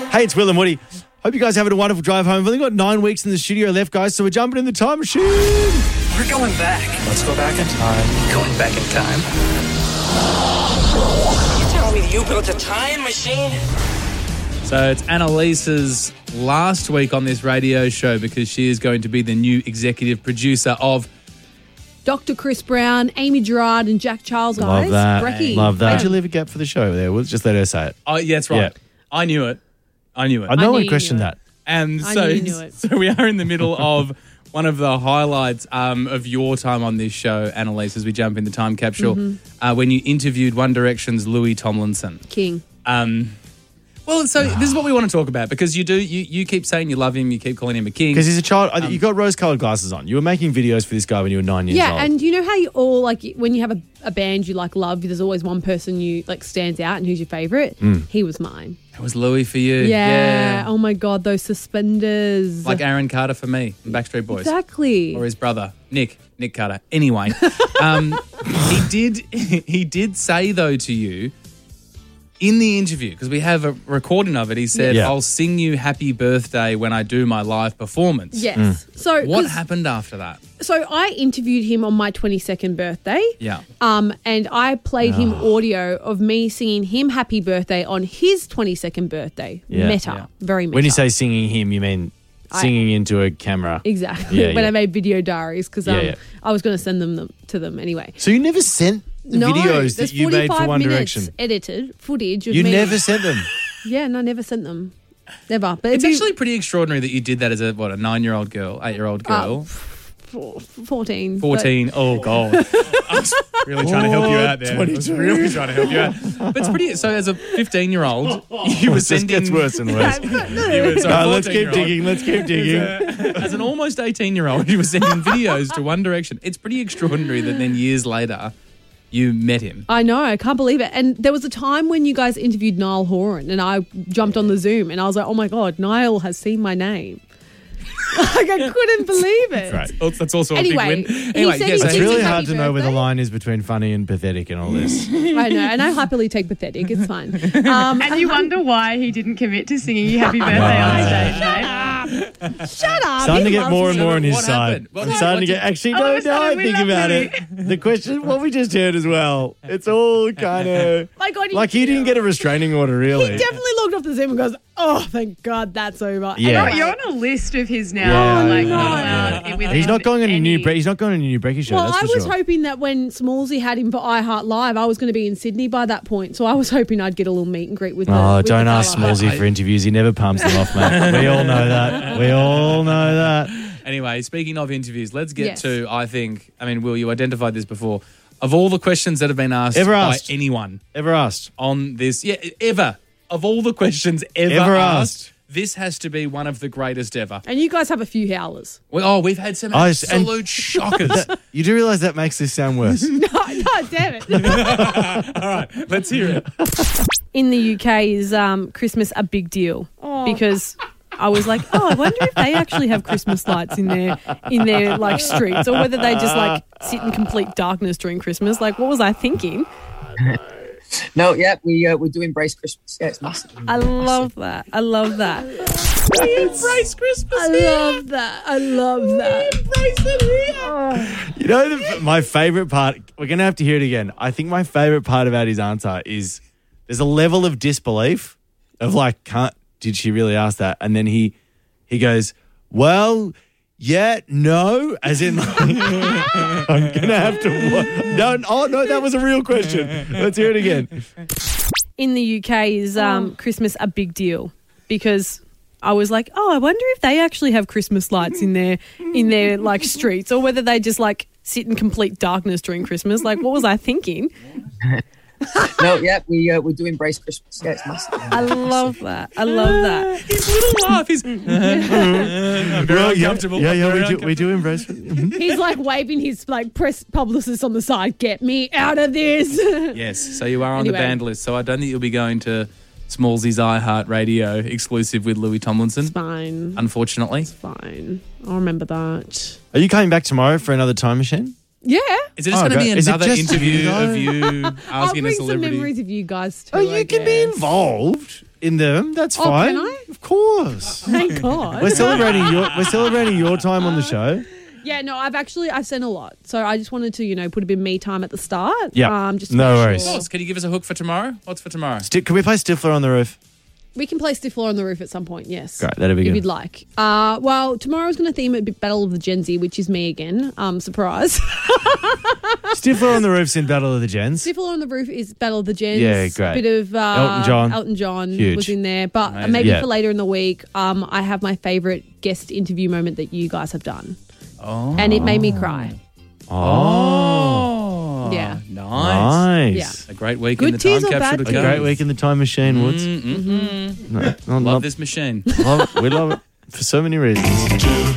Hey, it's Will and Woody. Hope you guys are having a wonderful drive home. We've only got 9 weeks in the studio left, guys, so we're jumping in the time machine. We're going back. Let's go back in time. Going back in time? You telling me you built a time machine? So it's Annalise's last week on this radio show because she is going to be the new executive producer of... Dr. Chris Brown, Amy Gerard, and Jack Charles, guys. Love that. Brekkie. Love that. Did you leave a gap for the show there? We'll just let her say it. Oh, yeah, that's right. Yeah. I knew it. I knew one you questioned knew that. And I so, knew you knew it. so we are in the middle of one of the highlights of your time on this show, Annalise, as we jump in the time capsule, when you interviewed One Direction's Louis Tomlinson. King. Well, so this is what we want to talk about because you keep saying you love him, you keep calling him a king. Because he's a child. You got rose-coloured glasses on. You were making videos for this guy when you were 9 years old. Yeah, and you know how you all, like, when you have a band you, like, love, there's always one person you, like, stands out and who's your favourite? He was mine. It was Louis for you. Yeah. Oh, my God, those suspenders. Like Aaron Carter for me, from Backstreet Boys. Exactly. Or his brother, Nick Carter. Anyway, he did say, though, to you, in the interview, because we have a recording of it, he said, I'll sing you happy birthday when I do my live performance. Yes. So what happened after that? So I interviewed him on my 22nd birthday. Yeah. And I played him audio of me singing him happy birthday on his 22nd birthday. Yeah. Meta. Yeah. Very meta. When you say singing him, you mean singing into a camera. Exactly. Yeah, when yeah. I made video diaries because Yeah. I was going to send them to them anyway. So you never sent the videos that you made for One Direction? Edited footage of You me. never sent them? Yeah, no, never sent them. Never. But It's actually pretty extraordinary that you did that as a 9-year-old girl, 8-year-old girl. 14. 14. Oh, God. I was really trying to help you out there. 22. I was really trying to help you out. But it's pretty... So as a 15-year-old, you were It just sending... gets worse and worse. Let's keep digging. Let's keep digging. As an almost 18-year-old, you were sending videos to One Direction. It's pretty extraordinary that then years later... you met him. I know. I can't believe it. And there was a time when you guys interviewed Niall Horan and I jumped on the Zoom and I was like, oh, my God, Niall has seen my name. Like, I couldn't believe it. Right. That's also Anyway, a big he win. Anyway, said yes, he It's Happy really hard to know where the birthday. line is between funny and pathetic and all this. I know. And I happily take pathetic. It's fine. And you wonder why he didn't commit to singing you happy birthday on stage, mate. Shut up. Starting to He get loves more and me. more on his What side. happened? I'm starting to get... Actually, All of no, a sudden, I we think love about Louis. it. The question, what we just heard as well, it's all kind of... My God, Like, he didn't get a restraining order, really. He definitely logged off the Zoom and goes, oh, thank God that's over. Yeah. Anyway, You're on a list of his now. Yeah, like, I know. not allowed with He's not going on a any- new... He's not going on a new Brekkie show, well, that's I for was sure. hoping that when Smallsy had him for iHeart Live, I was going to be in Sydney by that point. So I was hoping I'd get a little meet and greet with the Oh, with don't the ask fella. Smallsy for interviews. He never palms them off, mate. We all know that. We all know that. Anyway, speaking of interviews, let's get Yes. to, Will, you identified this before. Of all the questions that have been asked Ever by asked. anyone Ever asked? on this, ever, of all the questions ever Ever asked, asked. this has to be one of the greatest ever. And you guys have a few howlers. We've had some Oh, and- absolute shockers. You do realise that makes this sound worse. No, damn it. All right, let's hear it. In the UK, is Christmas a big deal? Because I was like, I wonder if they actually have Christmas lights in their like streets, or whether they just like sit in complete darkness during Christmas. Like, what was I thinking? No, yeah, we do embrace Christmas. Yeah, it's massive. I love that. I love that. We embrace Christmas. I love that. I love that. You know, my favourite part, we're going to have to hear it again. I think my favourite part about his answer is there's a level of disbelief of like, did she really ask that? And then he goes, well, yeah, no, as in, like, I'm going to have to, no, that was a real question. Let's hear it again. In the UK, is Christmas a big deal? Because I was like, I wonder if they actually have Christmas lights in their like streets, or whether they just like sit in complete darkness during Christmas. Like, what was I thinking? No, yeah, we do embrace Christmas. Yeah, it's massive. I love that. I love that. His little laugh. He's very uncomfortable. Yeah, we do embrace it. He's like waving his like press publicist on the side. Get me out of this. Yes, so you are on the Anyway. banned list. So I don't think you'll be going to Smallsy's iHeart Radio exclusive with Louis Tomlinson, It's fine. unfortunately. Fine. I'll remember that. Are you coming back tomorrow for another time machine? Yeah. Is it just going to be Is it another just interview you, of though? you I'll asking a bring some celebrity? memories of you guys too. Oh, you I can be guess. involved in them. That's Oh, fine. can I? Of course. Thank God. We're celebrating your time on the show. Yeah, no, I've sent a lot. So I just wanted to, put a bit of me time at the start. Yeah. Just to No make worries. sure. Boss, can you give us a hook for tomorrow? What's for tomorrow? Can we play Stifler on the Roof? We can play Stifler on the Roof at some point, yes. Great, that'd be if good. you'd like. Well, tomorrow I was going to theme it Battle of the Gen Z, which is me again. Surprise. Stifler on the Roof's in Battle of the Gens. Stifler on the Roof is Battle of the Gens. Yeah, great. A bit of Elton John. Huge. Huge. Was in there. But Amazing. maybe Yeah. for later in the week, I have my favourite guest interview moment that you guys have done. Oh. And it made me cry. Oh. Yeah. Nice. Nice. A great week Good in the time tease or capsule bad to A go. great week in the time machine, Woods. Mm-hmm. No, Love this machine. love it. We love it for so many reasons.